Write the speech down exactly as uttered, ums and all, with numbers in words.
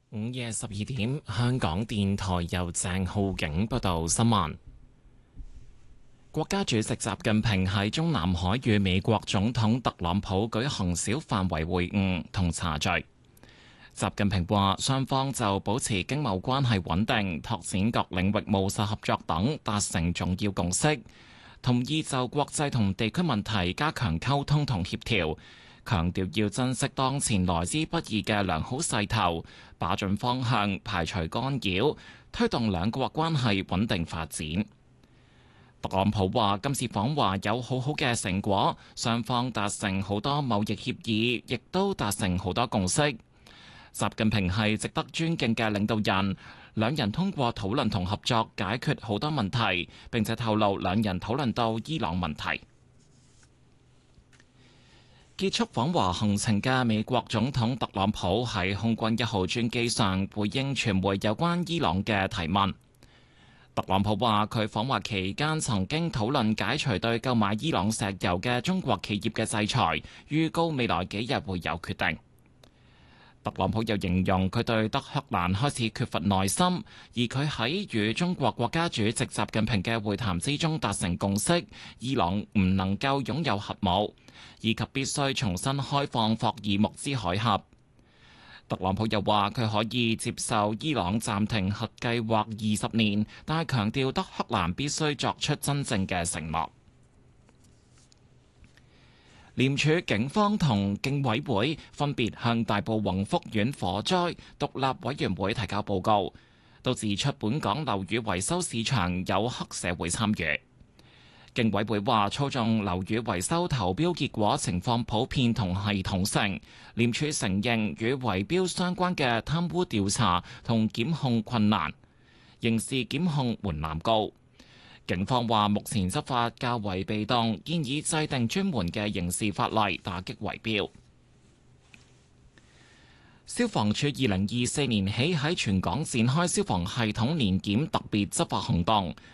午夜十二點，香港電台由鄭浩景報道新聞。國家主席習近平喺中南海與美國總統特朗普舉行小範圍會晤同茶敘。習近平話，雙方就保持經貿關係穩定、拓展各領域務實合作等達成重要共識，同意就國際同地區問題加強溝通同協調。強調要珍惜當前來之不易嘅良好勢頭，把準方向，排除干擾，推動兩國關係穩定發展。特朗普話：今次訪華有好好嘅成果，雙方達成好多貿易協議，亦都達成好多共識。習近平係值得尊敬嘅領導人，兩人通過討論同合作解決好多問題，並且透露兩人討論到伊朗問題。結束訪華行程嘅美國總統特朗普喺空軍一號專機上回應傳媒有關伊朗嘅提問。特朗普話：佢訪華期間曾經討論解除對購買伊朗石油嘅中國企業嘅制裁，預告未來幾日會有決定。特朗普又形容佢對德黑蘭開始缺乏耐心，而佢喺與中國國家主席習近平嘅會談之中達成共識，伊朗唔能夠擁有核武，以及必須重新開放霍爾木茲海峽。特朗普又話佢可以接受伊朗暫停核計劃二十年，但係強調德黑蘭必須作出真正嘅承諾。廉署、警方同競委會分別向大埔宏福苑火災獨立委員會提交報告，都指出本港樓宇維修市場有黑社會參與。競委會話操縱樓宇維修投標結果情況普遍同系統性，廉署承認與圍標相關嘅貪污調查同檢控困難，刑事檢控門檻高。警方話目前執法較為被動，建議制定專門嘅刑事法例打擊圍標。消防處二零二四年起喺全港展開消防系統年檢特別執法行動，